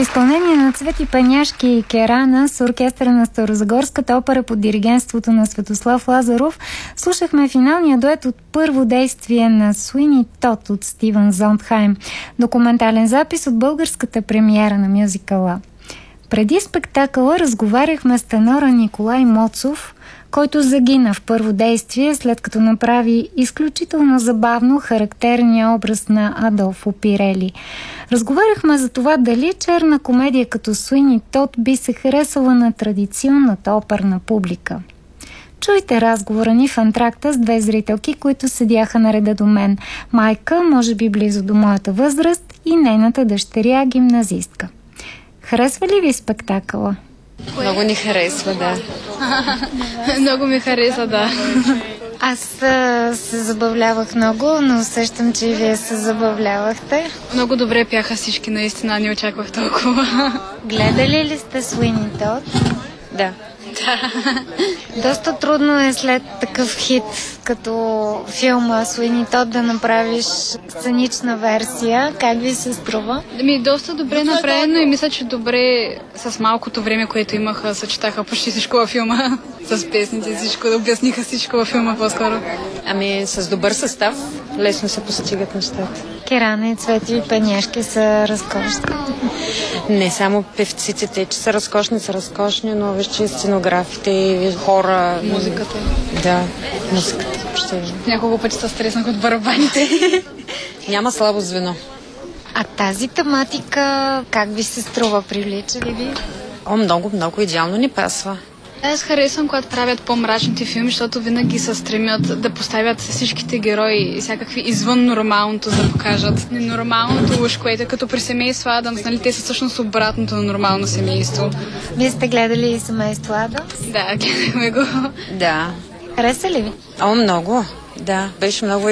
изпълнение на Цвети Пеняшки и Керана с оркестъра на Старозагорската опера под диригентството на Светослав Лазаров слушахме финалния дует от първо действие на Суини Тод от Стивън Зондхайм, документален запис от българската премиера на мюзикъла. Преди спектакъла разговаряхме с тенора Николай Моцов, който загина в първо действие, след като направи изключително забавно характерния образ на Адолфо Пирели. Разговаряхме за това дали черна комедия като Суини Тод би се харесала на традиционната оперна публика. Чуйте разговора ни в антракта с две зрителки, които седяха на реда до мен. Майка, може би близо до моята възраст, и нейната дъщеря, гимназистка. Харесва ли ви спектакъла? Много ни харесва, да. Много ми хареса, да. Аз се забавлявах много, но усещам, че и вие се забавлявахте. Много добре пяха всички, наистина не очаквах толкова. Гледали ли сте Суини Тод? Да. Доста трудно е след такъв хит като филма Суини Тод да направиш сценична версия. Как ви се струва? Доста добре направено и мисля, че добре с малкото време, което имаха, съчетаха почти всичко във филма. С песните, всичко, да обясниха всичко във филма по-скоро. С добър състав лесно се постигат нещата. Керана и Цвети Пеняшки са разкошни. Не само певците, те, че са разкошни, но вижте сценографите, хора. Музиката. Да, музиката. Няколко пъти се стреснах от барабаните. Няма слабо звено. А тази тематика как ви се струва? Привлича ли ви? Много идеално ни пасва. Аз харесвам, когато правят по-мрачните филми, защото винаги се стремят да поставят всичките герои и всякакви извън нормалното, за да покажат ненормалното уж, което като при семейство Адамс, нали, те са всъщност обратното на нормално семейство. Вие сте гледали Семейство Адамс? Да, гледаме го. Да. Хареса ли ви? Много. Да, беше много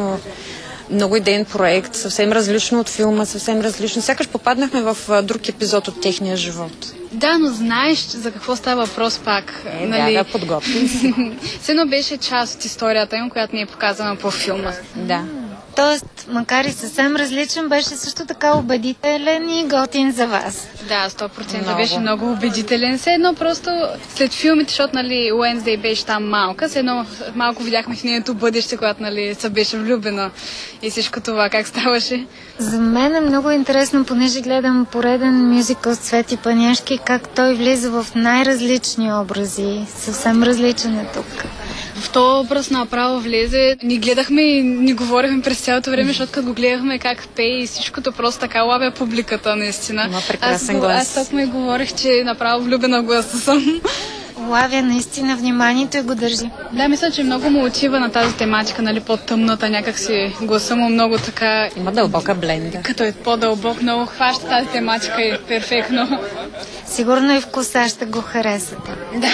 идеен проект, съвсем различно от филма, съвсем различно. Сякаш попаднахме в друг епизод от техния живот. Да, но знаеш за какво става въпрос пак. Нали? Да, подготвим се. Сено беше част от историята им, която ни е показана по филма. Да. Тоест, макар и съвсем различен, беше също така убедителен и готин за вас. Да, 100% беше много убедителен. Все едно просто след филмите, защото нали, Уенсдей беше там малка, все едно малко видяхме в нейното бъдеще, когато нали, се беше влюбена и всичко това как ставаше. За мен е много интересно, понеже гледам пореден мюзикъл с Цвети Пеняшки, как той влиза в най-различни образи. Съвсем различен е тук. В този образ направо влезе. Ни гледахме и ни говорихме през цялото време, защото като го гледахме как пее и всичкото просто така лавя публиката, наистина. Има прекрасен глас. Аз толкова ми говорих, че направо влюбена в гласа съм. Лавя наистина вниманието и го държи. Да, мисля, че много му отива на тази тематика, нали, по-тъмната, някакси гласа му много така... Има дълбока бленда. Като е по-дълбок, много хваща тази тематика и перфектно. Сигурно и вкуса ще го харесате. Да.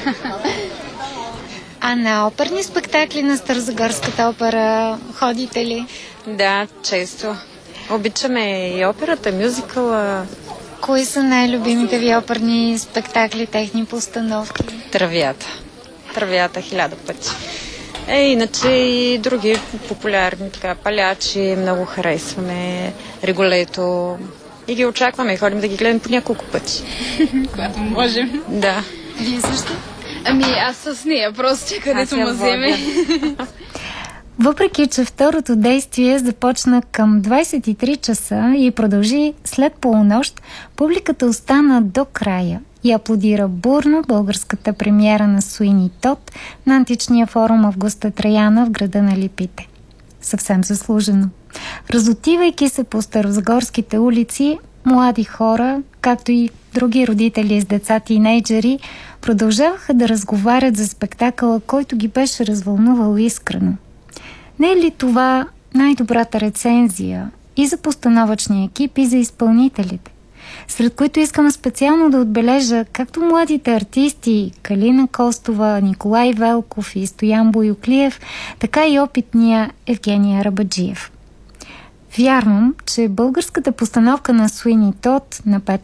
А на оперни спектакли на Старозагорската опера ходите ли? Да, често. Обичаме и операта, мюзикъла. Кои са най-любимите ви оперни спектакли, техни постановки? Травята 1000 пъти. Иначе и други популярни, така, палячи, много харесваме, Риголето. И ги очакваме, ходим да ги гледаме по няколко пъти. Когато можем. Да. Вие също? Аз с нея, просто където му вземе. Въпреки, че второто действие започна към 23 часа и продължи след полунощ, публиката остана до края и аплодира бурно българската премиера на Суини Тод на античния форум Августа Траяна в града на Липите. Съвсем заслужено. Разотивайки се по старозагорските улици, млади хора, както и други родители с деца тинейджери, продължаваха да разговарят за спектакъла, който ги беше развълнувал искрено. Не е ли това най-добрата рецензия и за постановъчния екип, и за изпълнителите, сред които искам специално да отбележа както младите артисти Калина Костова, Николай Велков и Стоян Боюклиев, така и опитния Евгений Арабаджиев. Вярвам, че българската постановка на Суини Тод на Петър